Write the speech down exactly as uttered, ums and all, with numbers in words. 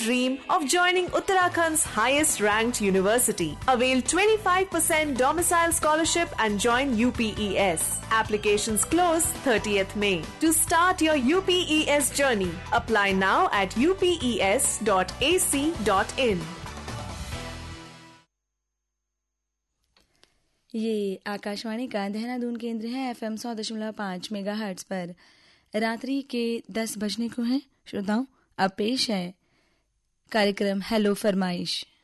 dream of joining Uttarakhand's highest ranked university. Avail twenty-five percent domicile scholarship and join U P E S. Applications close thirtieth May. To start your U P E S journey, apply now at u p e s dot a c dot in. ये आकाशवाणी का देहरादून केंद्र है। F M सौ दशमलव पाँच mega hertz पर रात्रि के दस बजने को है। श्रोताओं, अब पेश है कार्यक्रम हेलो फरमाइश।